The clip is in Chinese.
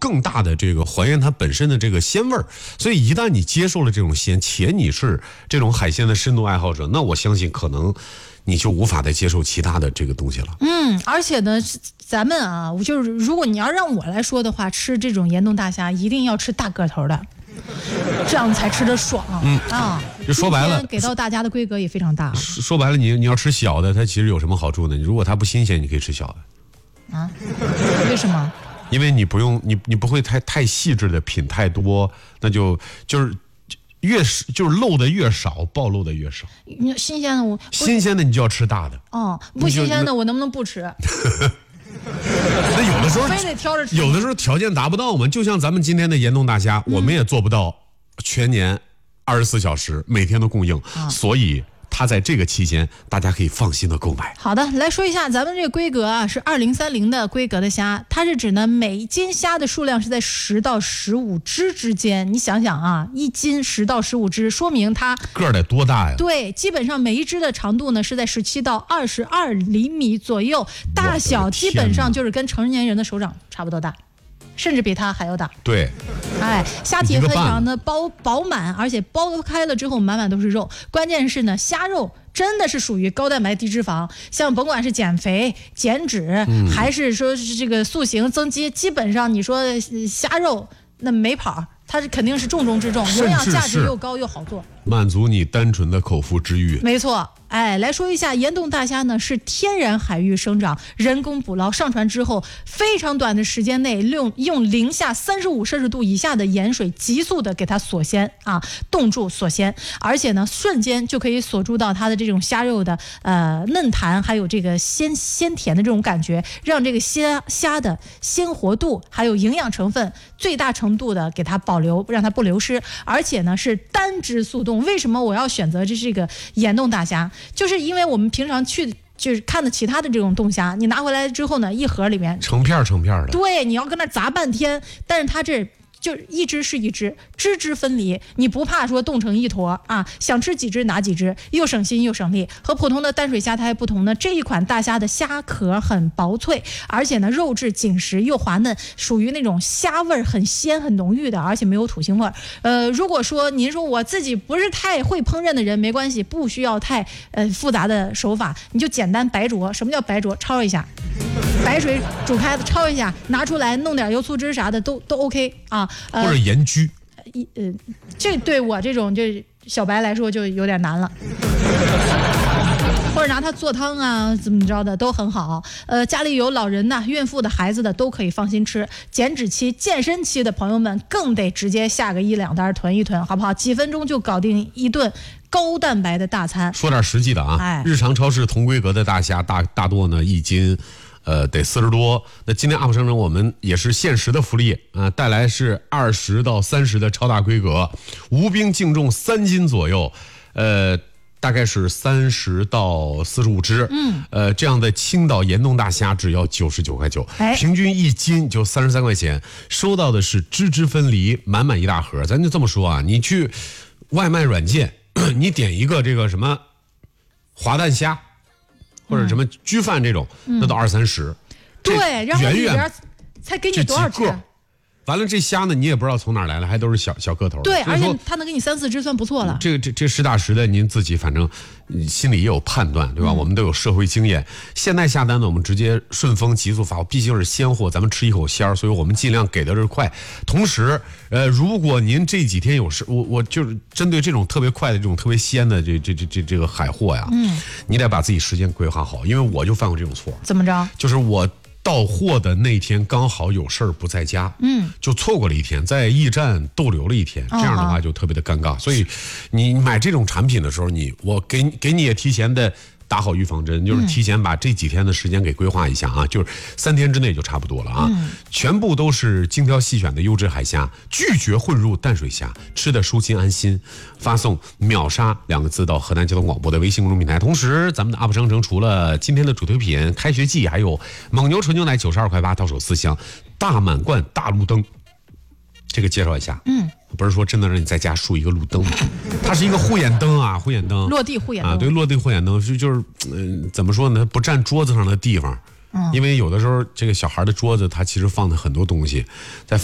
更大的这个还原它本身的这个鲜味儿。所以一旦你接受了这种鲜，且你是这种海鲜的深度爱好者，那我相信可能你就无法再接受其他的这个东西了。 而且呢，咱们啊，就是如果你要让我来说的话，吃这种盐冻大虾一定要吃大个头的，这样才吃得爽。 就说白了， 给到大家的规格也非常大。 说白了，你要吃小的，它其实有什么好处呢？如果它不新鲜，你可以吃小的。 为什么？ 因为你不用你不会太细致的品太多，那就是漏的越少，暴露的越少。 新鲜的新鲜的你就要吃大的。 不新鲜的我能不能不吃？ 那有的时候非得挑着吃， 有的时候条件达不到嘛。就像咱们今天的盐冻大虾，我们也做不到全年24小时每天都供应，所以它在这个期间大家可以放心的购买。 好的，来说一下咱们这个规格啊，是2030的规格的虾，它是指呢每斤虾的数量是在10到15只之间。你想想啊，一斤10到15只，说明它个儿得多大呀？ 对，基本上每一只的长度呢是在17到22厘米左右，大小基本上就是跟成年人的手掌差不多大，甚至比它还要大。 对， 虾体非常的饱满，而且剥开了之后满满都是肉。关键是呢，虾肉真的是属于高蛋白低脂肪，像甭管是减肥减脂，还是说是这个塑形增肌，基本上你说虾肉那没跑，它是肯定是重中之重，营养价值又高又好做， 满足你单纯的口腹之欲。 没错。来说一下盐冻大虾呢，是天然海域生长，人工捕捞，上船之后非常短的时间内用零下35摄氏度以下的盐水急速的给它锁鲜冻住锁鲜，而且呢瞬间就可以锁住到它的这种虾肉的嫩弹，还有这个鲜甜的这种感觉，让这个虾的鲜活度还有营养成分最大程度的给它保留，让它不流失。而且呢是单只速冻。为什么我要选择这个盐冻大虾？就是因为我们平常就是看的其他的这种冻虾，你拿回来之后呢，一盒里面成片的， 对，你要跟那砸半天，但是它这就一只是一只，只分离，你不怕说冻成一坨想吃几只拿几只，又省心又省力。和普通的淡水虾它还不同呢，这一款大虾的虾壳很薄脆，而且呢肉质紧实又滑嫩，属于那种虾味很鲜很浓郁的，而且没有土腥味如果说您说我自己不是太会烹饪的人，没关系，不需要太复杂的手法，你就简单白灼。什么叫白灼？焯一下，白水煮开的焯一下，拿出来弄点油醋汁啥的都 OK 或者盐焗。 这对我这种就是小白来说就有点难了。或者拿它做汤怎么着的都很好。家里有老人的、孕妇的、孩子的都可以放心吃。减脂期、健身期的朋友们更得直接下个1-2单囤一囤，好不好？几分钟就搞定一顿高蛋白的大餐。 说点实际的日常超市同规格的大虾大多呢1斤得40多。那今天 UP 生人我们也是限时的福利带来是20到30的超大规格，无冰净重3斤左右，大概是30到45只，这样的青岛盐冻大虾只要99块9，平均1斤就33块钱，收到的是只分离，满一大盒。咱就这么说你去外卖软件，你点一个这个什么滑蛋虾，或者什么焗饭这种，那都20-30， 对，然后里边才给你多少只？ 完了，这虾呢，你也不知道从哪儿来的，还都是小个头。 对，而且它能给你3-4只，算不错了。 这实打实的，您自己反正心里也有判断，对吧？我们都有社会经验。现在下单呢，我们直接顺丰急速发货，毕竟是鲜货，咱们吃一口鲜儿，所以我们尽量给的是快。同时，如果您这几天有事，我就是针对这种特别快的、这种特别鲜的这个海货呀，你得把自己时间规划好，因为我就犯过这种错。 怎么着？ 就是我到货的那天刚好有事儿不在家，就错过了一天，在驿站逗留了一天，这样的话就特别的尴尬。所以你买这种产品的时候，我给你也提前的打好预防针，就是提前把这几天的时间给规划一下就是3天之内就差不多了全部都是精挑细选的优质海虾，拒绝混入淡水虾，吃的舒心安心。发送秒杀2个字到河南交通广播的微信公众平台。同时咱们的 UP 商城除了今天的主推品开学季，还有蒙牛纯牛奶92块8到手4箱，大满贯大路灯，这个介绍一下。不是说真的让你在家竖一个路灯，它是一个护眼灯护眼灯， 落地护眼灯对，落地护眼灯就是怎么说呢？不占桌子上的地方，因为有的时候这个小孩的桌子，它其实放的很多东西，在